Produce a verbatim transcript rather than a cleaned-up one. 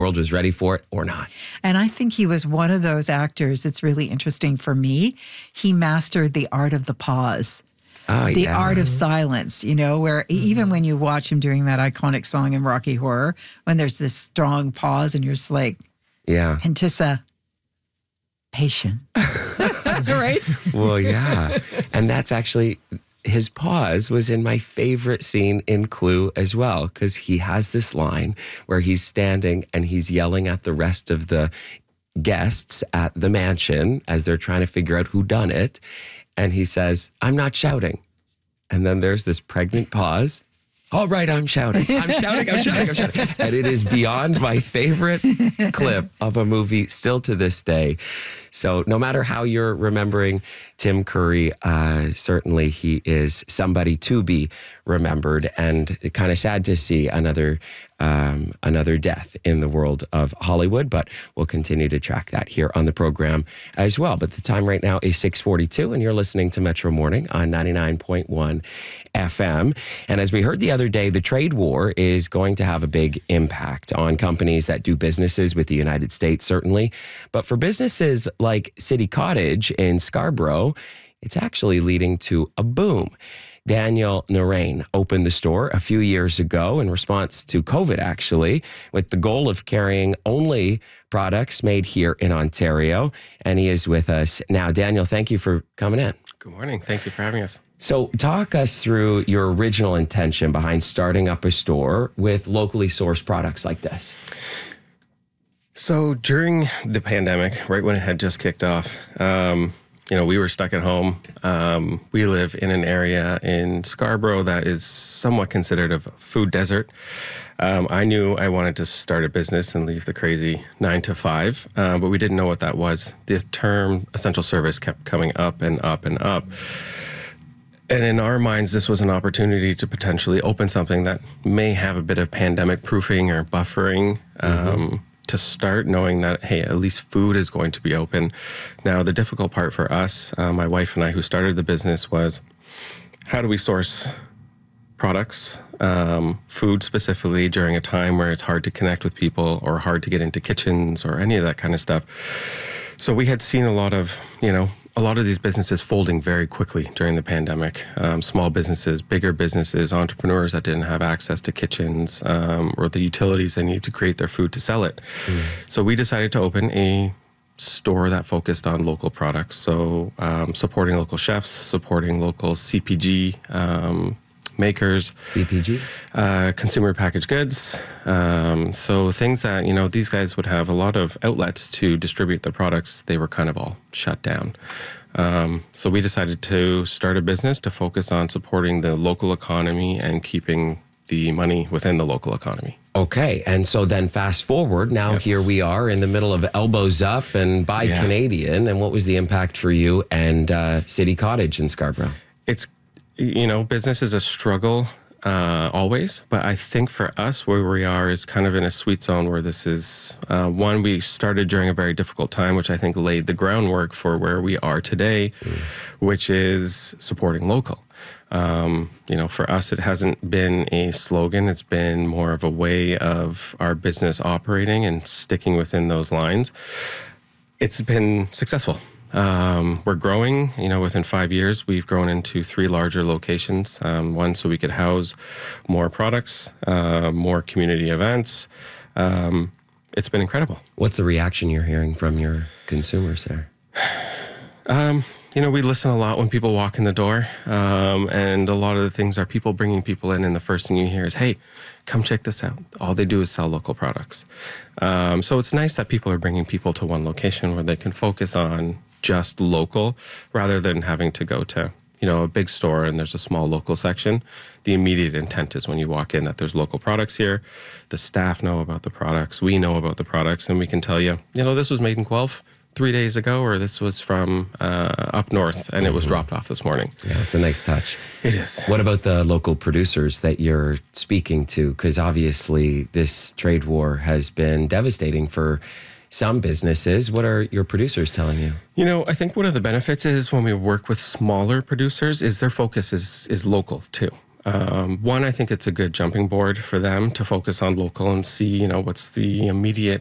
world was ready for it or not. And I think he was one of those actors. It's really interesting for me. He mastered the art of the pause. Oh, the yeah. art of silence, you know, where mm-hmm. even when you watch him doing that iconic song in Rocky Horror, when there's this strong pause and you're just like, yeah, Antissa, patient. Right? Well, yeah. And that's actually, his pause was in my favorite scene in Clue as well, because he has this line where he's standing and he's yelling at the rest of the guests at the mansion as they're trying to figure out who done it. And he says, I'm not shouting. And then there's this pregnant pause. All right, I'm shouting. I'm shouting, I'm shouting, I'm shouting. And it is beyond my favorite clip of a movie still to this day. So no matter how you're remembering Tim Curry, uh, certainly he is somebody to be remembered, and kind of sad to see another um, another death in the world of Hollywood, but we'll continue to track that here on the program as well. But the time right now is six forty-two, and you're listening to Metro Morning on ninety-nine point one F M. And as we heard the other day, the trade war is going to have a big impact on companies that do businesses with the United States, certainly. But for businesses like City Cottage in Scarborough, it's actually leading to a boom. Daniel Narain opened the store a few years ago in response to COVID, actually, with the goal of carrying only products made here in Ontario. And he is with us now. Daniel, thank you for coming in. Good morning. Thank you for having us. So talk us through your original intention behind starting up a store with locally sourced products like this. So during the pandemic, right when it had just kicked off, um, you know, we were stuck at home. Um, we live in an area in Scarborough that is somewhat considered a food desert. Um, I knew I wanted to start a business and leave the crazy nine to five, uh, but we didn't know what that was. The term essential service kept coming up and up and up. And in our minds, this was an opportunity to potentially open something that may have a bit of pandemic proofing or buffering. Mm-hmm. Um, to start knowing that, hey, at least food is going to be open. Now, the difficult part for us, uh, my wife and I who started the business, was how do we source products, um, food specifically, during a time where it's hard to connect with people or hard to get into kitchens or any of that kind of stuff. So we had seen a lot of, you know, a lot of these businesses folding very quickly during the pandemic. Um, small businesses, bigger businesses, entrepreneurs that didn't have access to kitchens um, or the utilities they need to create their food to sell it. Mm. So we decided to open a store that focused on local products. So um, supporting local chefs, supporting local C P G um, makers. C P G? Uh, consumer packaged goods. Um, so things that, you know, these guys would have a lot of outlets to distribute their products. They were kind of all shut down. Um, so we decided to start a business to focus on supporting the local economy and keeping the money within the local economy. Okay. And so then fast forward, now yes. Here we are in the middle of Elbows Up and Buy yeah. Canadian. And what was the impact for you and uh, City Cottage in Scarborough? It's, you know, business is a struggle uh, always, but I think for us where we are is kind of in a sweet zone where this is, uh, one, we started during a very difficult time, which I think laid the groundwork for where we are today, mm. which is supporting local. Um, you know, for us, it hasn't been a slogan. It's been more of a way of our business operating and sticking within those lines. It's been successful. Um, we're growing, you know, within five years, we've grown into three larger locations. Um, one, so we could house more products, uh, more community events. Um, it's been incredible. What's the reaction you're hearing from your consumers there? Um, you know, we listen a lot when people walk in the door. Um, and a lot of the things are people bringing people in. And the first thing you hear is, hey, come check this out. All they do is sell local products. Um, so it's nice that people are bringing people to one location where they can focus on just local rather than having to go to, you know, a big store and there's a small local section. The immediate intent is when you walk in that there's local products here. The staff know about the products. We know about the products, and we can tell you, you know, this was made in Guelph three days ago, or this was from uh, up north and it was dropped off this morning. Yeah, it's a nice touch. It is. What about the local producers that you're speaking to? Because obviously this trade war has been devastating for some businesses. What are your producers telling you? You know, I think one of the benefits is when we work with smaller producers is their focus is is local too. Um, one, I think it's a good jumping board for them to focus on local and see, you know, what's the immediate